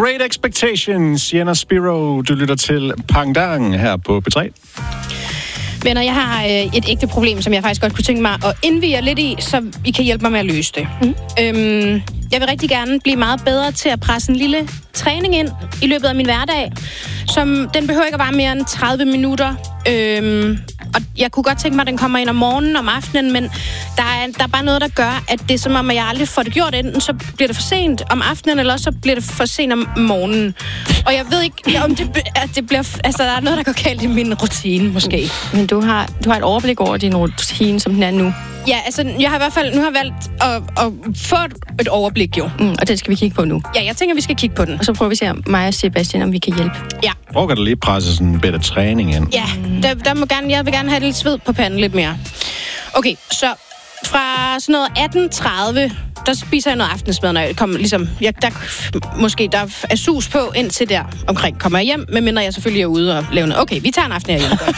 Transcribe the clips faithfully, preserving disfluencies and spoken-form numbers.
Great Expectations, Sienna Spiro. Du lytter til Pangdang her på P tre. Venner, jeg har øh, et ægte problem, som jeg faktisk godt kunne tænke mig at indvie lidt i, så I kan hjælpe mig med at løse det. Mm. Øhm, jeg vil rigtig gerne blive meget bedre til at presse en lille træning ind i løbet af min hverdag. Som, den behøver ikke at vare mere end tredive minutter. Øhm, og jeg kunne godt tænke mig, at den kommer ind om morgenen, om aftenen, men der er, der er bare noget, der gør, at det er som om, at jeg aldrig får det gjort. Enten så bliver det for sent om aftenen, eller så bliver det for sent om morgenen. Og jeg ved ikke, om det, at det bliver... Altså, der er noget, der går galt i min rutine, måske. Men du har, du har et overblik over din rutine, som den er nu. Ja, altså, jeg har i hvert fald nu har valgt at, at få et overblik, jo. Mm, og den skal vi kigge på nu. Ja, jeg tænker, vi skal kigge på den. Og så prøver vi at se, om mig og Sebastian, om vi kan hjælpe. Ja. Hvor kan du lige presse sådan en bedre træning ind? Ja, der, der må gerne, jeg vil gerne have lidt sved på panden lidt mere. Okay, så fra sådan noget atten tredive, der spiser jeg noget aftensmad, når jeg kommer, ligesom, jeg, der, måske der er sus på indtil der omkring kommer jeg hjem, medmindre jeg selvfølgelig er ude og laver noget. Okay, vi tager en aften her hjem.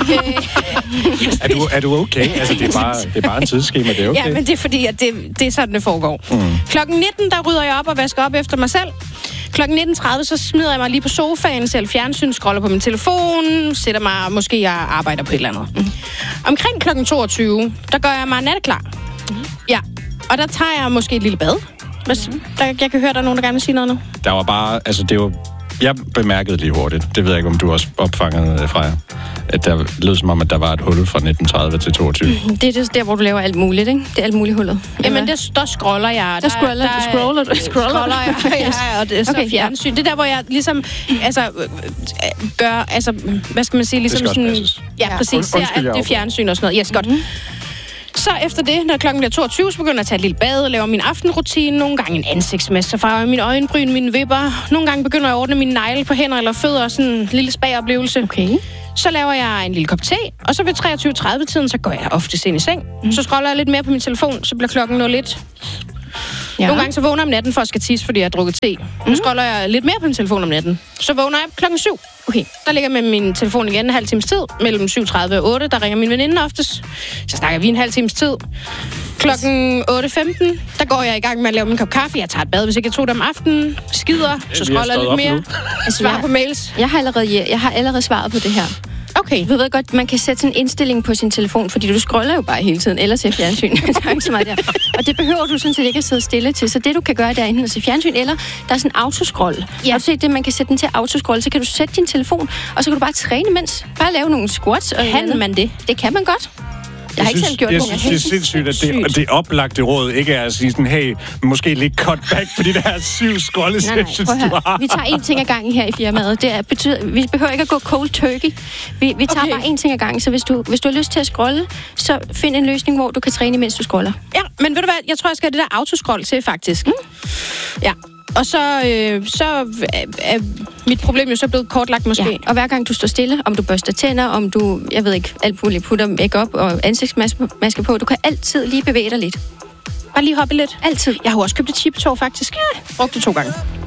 er, du, er du okay? Altså, det er bare, det er bare en tidsskema, det er okay? Ja, men det er fordi, at det, det er sådan, det foregår. Mm. Klokken nitten, der rydder jeg op og vasker op efter mig selv. Klokken nitten tredive, så smider jeg mig lige på sofaen, selv fjernsyn, scroller på min telefon, sætter mig, måske jeg arbejder på et eller andet. Mm. Omkring klokken toogtyve, der gør jeg mig natteklar. Mm. Ja, og der tager jeg måske et lille bad. Hvis, der, jeg kan høre, der er nogen, der gerne vil sige noget nu. Der var bare, altså det var, jeg bemærkede lige hurtigt, det ved jeg ikke, om du også opfangede fra jer, at der lød som om, at der var et hul fra nitten tredive til toogtyve. Mm, det er det der, hvor du laver alt muligt, ikke? Det er alt muligt hullet. Jamen, der, der scroller jeg. Der, der scroller, der, scroller, der, scroller, scroller jeg. Ja, og det er så okay, fjernsyn. Ja. Det er der, hvor jeg ligesom, altså, gør, altså, hvad skal man sige, ligesom sådan... Ja, præcis, ser alt det fjernsyn og sådan noget. Yes, godt. Mm-hmm. Så efter det, når klokken bliver toogtyve, så begynder jeg at tage et lille bad, laver min aftenrutine, nogle gange en ansigtsmaske, så farver jeg mine øjenbryn, mine vipper. Nogle gange begynder jeg at ordne mine negle på hænder eller fødder, sådan en lille spa-oplevelse. Okay. Så laver jeg en lille kop te, og så ved treogtyve tredive-tiden, så går jeg ofte ind i seng. Mm. Så scroller jeg lidt mere på min telefon, så bliver klokken nul et. Ja. Nogle gange så vågner jeg om natten for at skal tisse, fordi jeg har drukket te. Mm. Så scroller jeg lidt mere på min telefon om natten. Så vågner jeg klokken syv. Okay, der ligger jeg med min telefon igen en halv times tid. Mellem syv tredive og otte, der ringer min veninde oftest. Så snakker vi en halv times tid. Klokken otte femten, der går jeg i gang med at lave min kop kaffe. Jeg tager et bad, hvis ikke jeg tog det om aftenen. Skider, så scroller jeg lidt mere. Svarer på mails. Jeg har, allerede, jeg har allerede svaret på det her. Okay. Du ved godt, man kan sætte sådan en indstilling på sin telefon, fordi du scroller jo bare hele tiden, eller ser fjernsyn. Der er ikke så meget der. Og det behøver du sådan set ikke at sidde stille til. Så det, du kan gøre, det er enten at se fjernsyn, eller der er sådan en autoscroll. Ja. Og du ser det, man kan sætte den til autoscroll, så kan du sætte din telefon, og så kan du bare træne imens. Bare lave nogle squats. Og kan man det? Det kan man godt. Jeg har synes, ikke selv gjort jeg det. Jeg synes, det er sindssygt, at det, det oplagte råd ikke er at sige sådan, hey, måske lidt cut back på de der syv scrolle-sessions, du har. Vi tager én ting ad gangen her i firmaet. Det er, betyder, vi behøver ikke at gå cold turkey. Vi, vi tager okay. bare én ting ad gangen, så hvis du, hvis du har lyst til at scrolle, så find en løsning, hvor du kan træne, mens du scroller. Ja, men ved du hvad, jeg tror, jeg skal have det der autoscroll til, faktisk. Mm. Ja. Og så, øh, så er mit problem jo så blevet kortlagt måske. Ja. Og hver gang du står stille, om du børster tænder, om du, jeg ved ikke, alt muligt putter make-up og ansigtsmaske på, du kan altid lige bevæge dig lidt. Bare lige hoppe lidt. Altid. Jeg har også købt et chiptog, faktisk. Ja. Brugte det to gange.